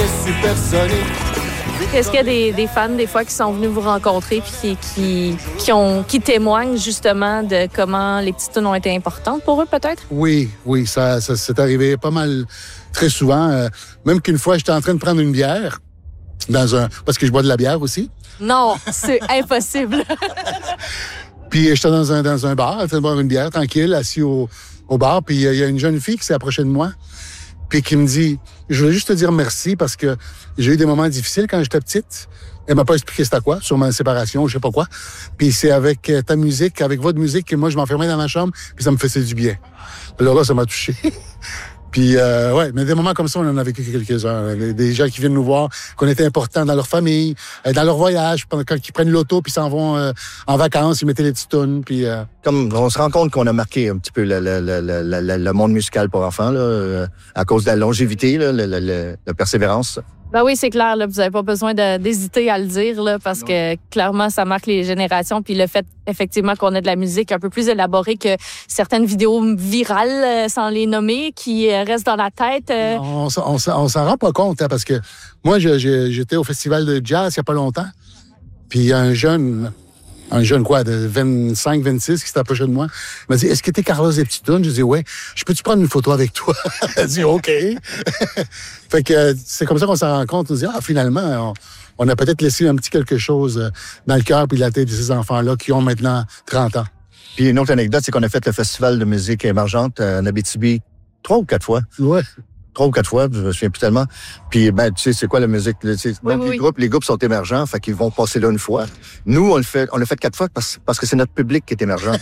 était supersonique. Est-ce qu'il y a des fans, des fois, qui sont venus vous rencontrer puis qui témoignent justement de comment les petites tunes ont été importantes pour eux, peut-être? Oui, ça s'est arrivé pas mal, très souvent. Même qu'une fois, j'étais en train de prendre une bière, parce que je bois de la bière aussi. Non, c'est impossible. Puis j'étais dans un bar, en train de boire une bière, tranquille, assis au bar. Puis il y a une jeune fille qui s'est approchée de moi, puis qui me dit, je voulais juste te dire merci parce que j'ai eu des moments difficiles quand j'étais petite. Elle m'a pas expliqué c'était quoi, sur ma séparation, je sais pas quoi. Puis c'est avec ta musique, avec votre musique, que moi, je m'enfermais dans ma chambre, puis ça me faisait du bien. Alors là, ça m'a touché. Puis, ouais, mais des moments comme ça, on en a vécu quelques-uns. Des gens qui viennent nous voir, qu'on était importants dans leur famille, dans leur voyage, quand ils prennent l'auto puis s'en vont en vacances, ils mettaient les petites tunes, puis... Comme on se rend compte qu'on a marqué un petit peu le monde musical pour enfants, là, à cause de la longévité, là, la persévérance. Ben oui, c'est clair, là, vous n'avez pas besoin d'hésiter à le dire, là, parce que clairement, ça marque les générations. Puis le fait, effectivement, qu'on ait de la musique un peu plus élaborée que certaines vidéos virales, sans les nommer, qui restent dans la tête. On s'en rend pas compte, hein, parce que moi, j'étais au festival de jazz il y a pas longtemps. Puis un jeune quoi, de 25, 26, qui s'est approché de moi, il m'a dit, est-ce que t'es Carlos des petites tunes? Je dis, ouais. Je peux-tu prendre une photo avec toi? Elle dit, OK. Fait que c'est comme ça qu'on s'en rend compte. On se dit, finalement, on a peut-être laissé un petit quelque chose dans le cœur puis la tête de ces enfants-là qui ont maintenant 30 ans. Puis une autre anecdote, c'est qu'on a fait le festival de musique émergente en Abitibi 3 ou 4 fois. Ouais. 3 ou 4 fois, je me souviens plus tellement. Puis, tu sais, c'est quoi la musique? Là, Oui. Les groupes sont émergents, fait qu'ils vont passer là une fois. Nous, on l'a fait 4 fois parce que c'est notre public qui est émergent.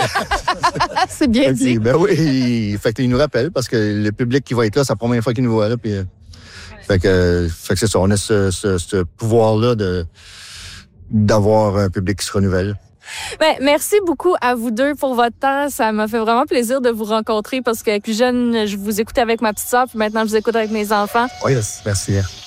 C'est bien dit. Ben oui, fait qu'ils nous rappellent parce que le public qui va être là, c'est la première fois qu'il nous voit là. Puis, fait que c'est ça, on a ce pouvoir-là d'avoir un public qui se renouvelle. Ben, merci beaucoup à vous deux pour votre temps. Ça m'a fait vraiment plaisir de vous rencontrer parce que plus jeune, je vous écoutais avec ma petite sœur, puis maintenant je vous écoute avec mes enfants. Oui, merci.